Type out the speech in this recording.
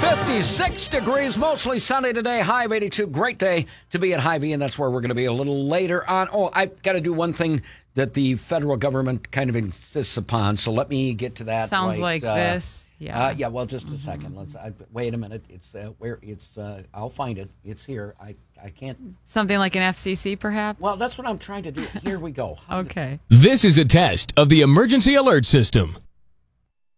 56 degrees, mostly sunny today, high of 82. Great day to be at Hy-Vee, and that's where we're going to be a little later on. Oh, I've got to do one thing that the federal government kind of insists upon, so let me get to that. Sounds like this. Yeah. Yeah, well, just a second. Wait a minute. I'll find it. It's here. I can't. Something like an FCC, perhaps? Well, that's what I'm trying to do. Here we go. Okay. This is a test of the emergency alert system.